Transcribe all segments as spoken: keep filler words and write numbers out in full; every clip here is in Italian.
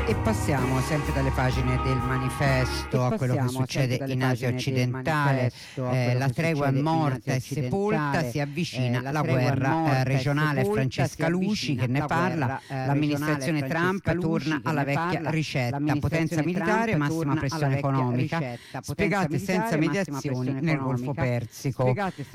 E passiamo sempre dalle pagine del manifesto a quello che succede in Asia occidentale. Eh, la tregua è morta e sepolta, si avvicina eh, la, la guerra eh, regionale. Francesca Luci che ne parla. Eh, L'amministrazione Trump torna alla vecchia ricetta: potenza militare, massima pressione economica. Spiegate senza mediazioni nel Golfo Persico.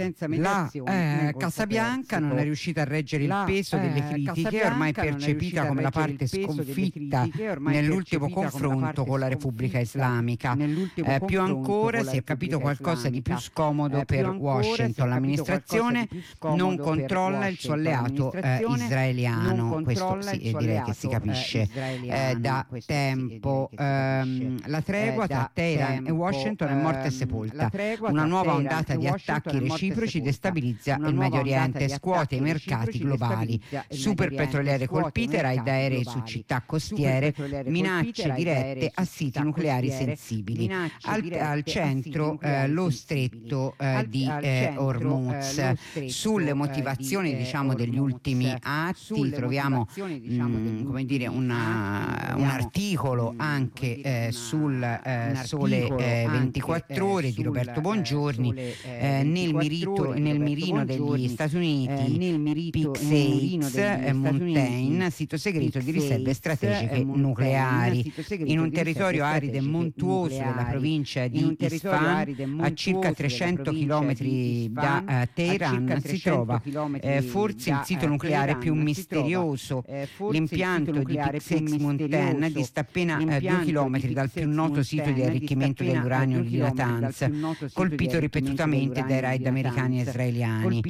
La eh, Casa Bianca non è riuscita a reggere il peso delle critiche, ormai percepita come la parte sconfitta nell'ultimo confronto con la Repubblica Islamica. Eh, più ancora si è capito qualcosa di più scomodo per Washington. L'amministrazione non controlla il suo alleato eh, israeliano. Questo sì, direi che si capisce eh, da tempo. Eh, la tregua tra Teheran e Washington è morta e sepolta. Una nuova ondata di attacchi reciproci destabilizza il Medio Oriente, scuote i mercati globali. Super petroliere colpite, raid aerei su città costiere, minacce dirette a siti nucleari sensibili. Al, al centro eh, lo stretto eh, di eh, Hormuz. Sulle motivazioni diciamo degli ultimi atti troviamo mh, come dire una, un articolo anche eh, sul eh, Sole eh, ventiquattro Ore di Roberto Bongiorni eh, nel, mirito, nel mirino degli Stati Uniti. P X eight Mountain, sito segreto di riserve strategiche nucleari. In un territorio arido e montuoso della provincia di Isfahan, a circa trecento chilometri da uh, Teheran, si trova eh, forse il sito nucleare più misterioso. L'impianto di P X eight Mountain dista appena eh, due chilometri dal più noto sito di arricchimento dell'uranio di Natanz, colpito ripetutamente dai raid americani e israeliani.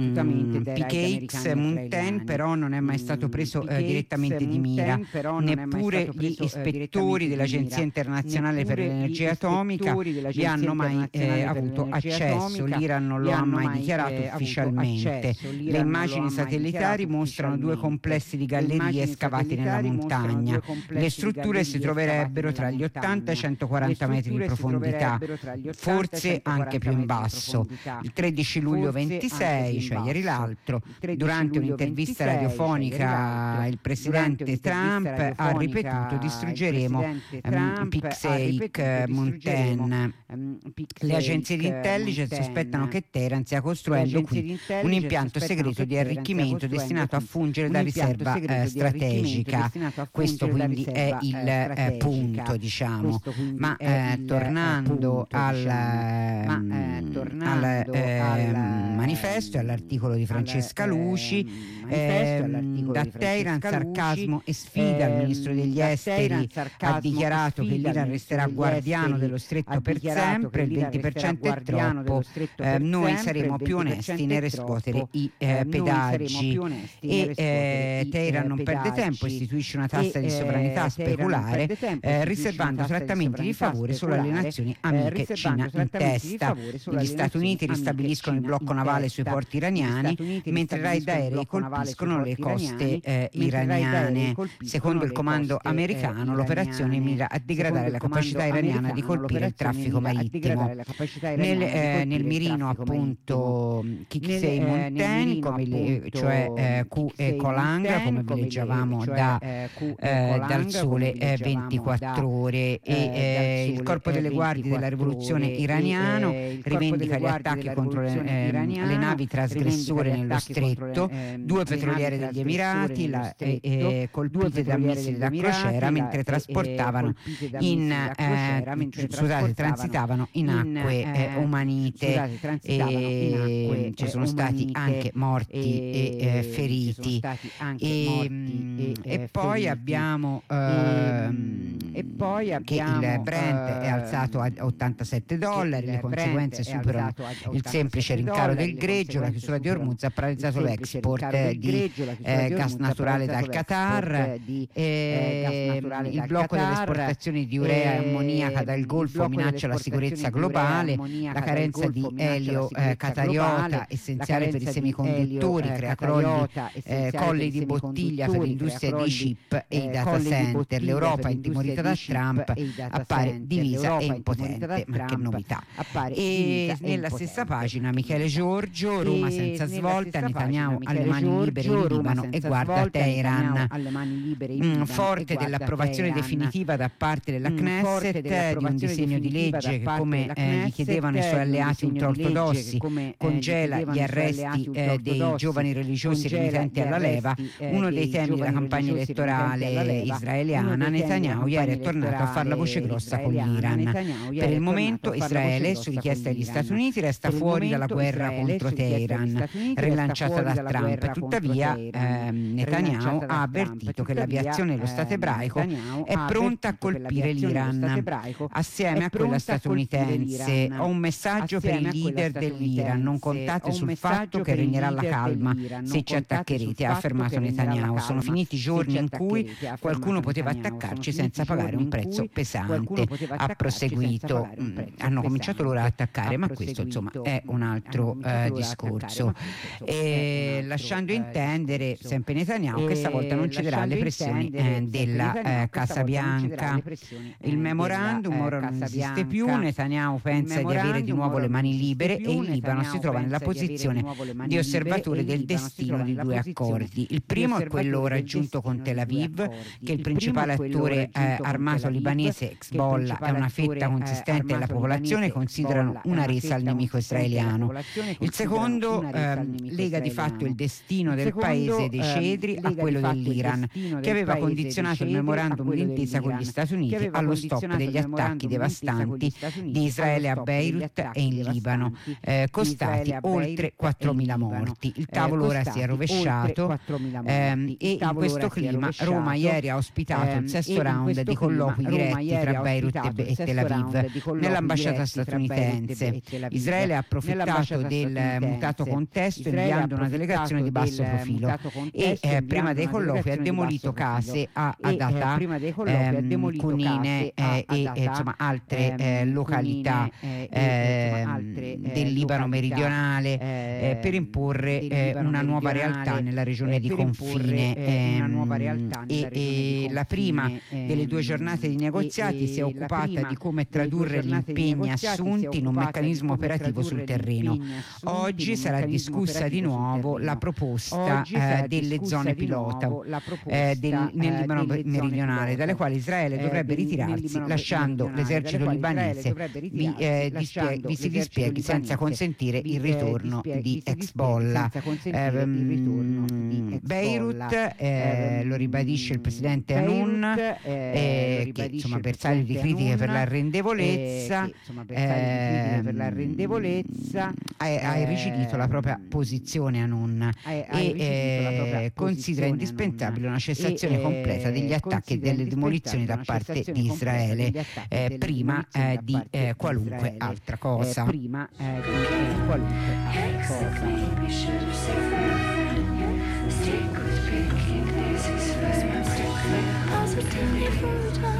Mm, P X Mountain però non è mai stato preso eh, direttamente di mira, neppure gli ispettori dell'Agenzia Internazionale per l'Energia Atomica vi hanno mai eh, avuto accesso. L'Iran non lo ha mai dichiarato ufficialmente. Le immagini satellitari mostrano due complessi di gallerie scavati nella montagna. Le strutture si troverebbero tra gli ottanta e i centoquaranta metri di profondità, forse anche più in basso. Il tredici luglio ventisei, cioè ieri l'altro, durante un'intervista radiofonica il presidente Trump ha ripetuto: distruggeremo um, P X eight Mountain. Le agenzie di intelligence sospettano che Teheran stia costruendo qui un impianto segreto di arricchimento destinato a fungere da riserva eh, strategica. Questo quindi è il eh, punto, diciamo. Ma eh, tornando al, al eh, manifesto e all'articolo di Francesca Luci, Eh, da Teheran sarcasmo e sfida. Il ministro degli esteri ha dichiarato che l'Iran resterà guardiano dello stretto per sempre. Il venti per cento è troppo, eh, noi saremo più onesti nel riscuotere i eh, pedaggi. E eh, Teheran non perde tempo, istituisce una tassa di sovranità speculare eh, riservando trattamenti di favore solo alle nazioni amiche, Cina in testa. Gli Stati Uniti ristabiliscono il blocco navale sui porti iraniani, mentre raid aerei colpiscono le coste eh, iraniane. Secondo il comando americano, l'operazione mira a degradare la capacità iraniana di colpire il traffico marittimo. Nel, eh, nel mirino appunto P X eight Mountain, come le, cioè eh, Q e Kolang, come vi leggiavamo da, eh, dal Sole eh, ventiquattro Ore, e eh, il corpo delle guardie della rivoluzione iraniano rivendica gli attacchi contro le, eh, le navi trasgressore nello stretto. Due petroliere degli Emirati la, eh, eh, colpite da missili da crociera mentre trasportavano in eh, scusate, transitavano in acque eh, umanite, e ci sono stati anche morti e eh, feriti, e, e, e poi abbiamo ehm, e poi che il Brent è alzato a ottantasette dollari, le conseguenze superano il semplice rincaro del greggio. La chiusura di Hormuz ha paralizzato l'export di eh, gas naturale dal Qatar, di, eh, il blocco delle esportazioni di urea e ammoniaca dal Golfo minaccia la sicurezza globale. La carenza di elio eh, catariota, essenziale per i semiconduttori, crea crolli, eh, colli di bottiglia per l'industria dei chip e i data center. L'Europa è intimorita da Trump appare divisa e impotente, ma che novità. E nella stessa pagina Michele Giorgio, Roma senza svolta, Netanyahu alle mani libere in Libano e guarda Teheran. Mm, forte dell'approvazione definitiva da parte della Knesset di un disegno di legge che, come eh, gli chiedevano i suoi alleati ultraortodossi, congela gli arresti eh, dei giovani religiosi renitenti alla leva, uno dei temi della campagna elettorale israeliana. Netanyahu ieri è tornato a fare la voce grossa con l'Iran. Per il momento Israele, su richiesta degli Stati Uniti, resta fuori dalla guerra contro Teheran, rilanciata da Trump. Tuttavia ehm, Netanyahu ha avvertito che l'aviazione dello Stato ebraico è pronta a colpire l'Iran assieme a quella statunitense. Ho un messaggio per i leader dell'Iran: non contate sul fatto che regnerà la calma se ci attaccherete, ha affermato Netanyahu. Sono finiti i giorni in cui qualcuno poteva attaccarci senza pagare un prezzo pesante, ha proseguito. Mm, hanno cominciato loro ad attaccare, ma questo insomma è un altro eh, discorso, e lasciando intendere sempre Netanyahu che stavolta non cederà alle pressioni eh, della eh, Casa Bianca. Il memorandum ora non esiste più. Netanyahu pensa di avere di nuovo le mani libere e il Libano si trova nella posizione di osservatore del destino di due accordi. Il primo è quello raggiunto con Tel Aviv, che il principale attore eh, armato libanese Hezbollah e una fetta consistente della popolazione considerano una resa al nemico israeliano. Il secondo eh, lega di fatto il destino del paese dei cedri a quello dell'Iran, che aveva condizionato il memorandum d'intesa con gli Stati Uniti allo stop degli attacchi devastanti di Israele a Beirut e in Libano, eh, costati oltre quattromila morti. Il tavolo ora si è rovesciato ehm, e in questo clima Roma ieri ha ospitato il sesto round di colloqui diretti tra Beirut e Tel Aviv nell'ambasciata statunitense. Israele ha approfittato del mutato contesto inviando una delegazione di basso profilo e eh, prima dei colloqui ha demolito case a Adata, ehm, Cunine eh, e eh, insomma altre eh, località eh, del Libano meridionale eh, per imporre eh, una nuova realtà nella regione di confine. ehm, e, e la prima delle due giornate di negoziati si è occupata di come tradurre gli impegni assunti in un meccanismo operativo sul terreno. Oggi sarà discussa di nuovo la proposta eh, delle zone pilota eh, del, nel Libano meridionale, dalle quali Israele dovrebbe ritirarsi lasciando l'esercito libanese vi, eh, dispie- vi si dispieghi senza consentire il ritorno di Hezbollah. Eh, Beirut, eh, lo ribadisce il presidente Hanun, eh, che insomma bersaglio di critiche per l'arrendevolezza, eh, per l'arrendevolezza ha, ha irrigidito la propria posizione Hanun e eh, considera indispensabile una cessazione completa degli attacchi e delle demolizioni da parte di Israele eh, prima eh, di eh, qualunque altra cosa. Prima eh, di qualunque altra cosa.